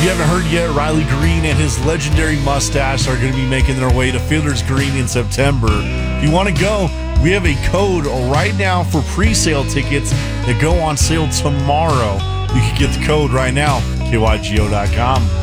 you haven't heard yet, Riley Green and his legendary mustache are going to be making their way to Fiddler's Green in September. If you want to go, we have a code right now for pre-sale tickets that go on sale tomorrow. You can get the code right now, kygo.com.